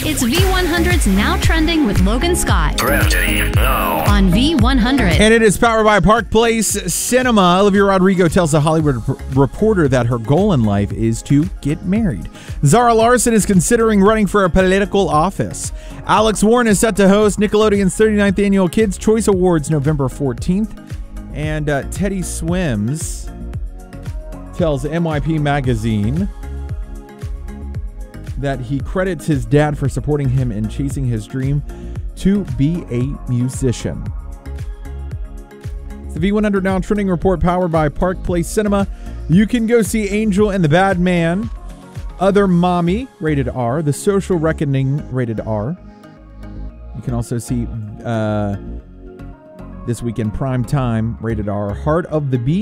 It's V100's Now Trending with Logan Scott Trending now on V100. And it is powered by Park Place Cinema. Olivia Rodrigo tells The Hollywood Reporter that her goal in life is to get married. Zara Larson is considering running for a political office. Alex Warren is set to host Nickelodeon's 39th Annual Kids' Choice Awards November 14th. And Teddy Swims tells NYP Magazine that he credits his dad for supporting him in chasing his dream to be a musician. It's the V100 Now Trending Report powered by Park Place Cinema. You can go see Angel and the Bad Man, Other Mommy, rated R, The Social Reckoning, rated R. You can also see this weekend Prime Time, rated R, Heart of the Beast.